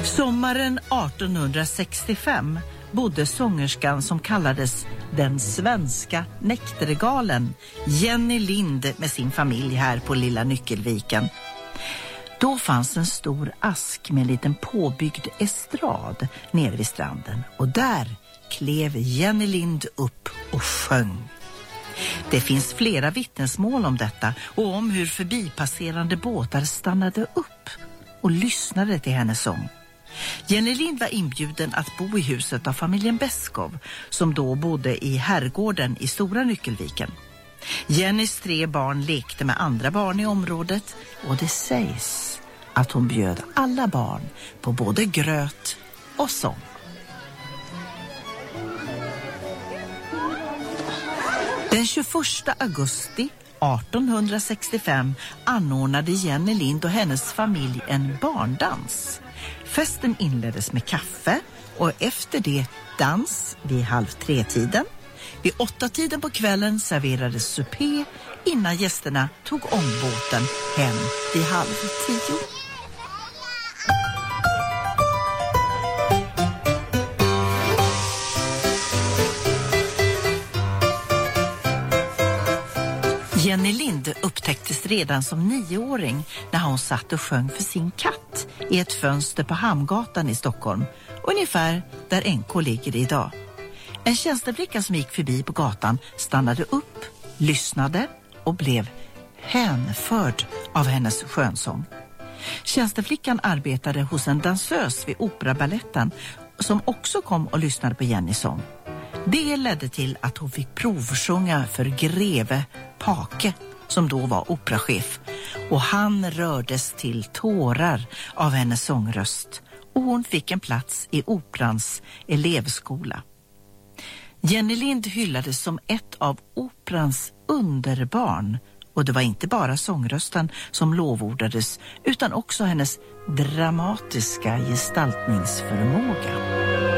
Sommaren 1865 bodde sångerskan som kallades den svenska näktergalen, Jenny Lind, med sin familj här på Lilla Nyckelviken. Då fanns en stor ask med en liten påbyggd estrad nere vid stranden, och där klev Jenny Lind upp och sjöng. Det finns flera vittnesmål om detta och om hur förbipasserande båtar stannade upp och lyssnade till hennes sång. Jenny Lind var inbjuden att bo i huset av familjen Beskow, som då bodde i herrgården i Stora Nyckelviken. Jennys 3 barn lekte med andra barn i området, och det sägs att hon bjöd alla barn på både gröt och sång. Den 21 augusti 1865 anordnade Jenny Lind och hennes familj en barndans. Festen inleddes med kaffe och efter det dans vid 2:30. Vid 8-tiden på kvällen serverades supé innan gästerna tog ångbåten hem vid 9:30. Jenny Lind upptäcktes redan som 9-åring när hon satt och sjöng för sin katt i ett fönster på Hamngatan i Stockholm, ungefär där NK ligger idag. En tjänsteflicka som gick förbi på gatan stannade upp, lyssnade och blev hänförd av hennes skönsång. Tjänsteflickan arbetade hos en dansös vid Operabaletten som också kom och lyssnade på Jennys sång. Det ledde till att hon fick provsjunga för greve Pake, som då var operachef, och han rördes till tårar av hennes sångröst, och hon fick en plats i operans elevskola. Jenny Lind hyllades som ett av operans underbarn, och det var inte bara sångrösten som lovordades utan också hennes dramatiska gestaltningsförmåga.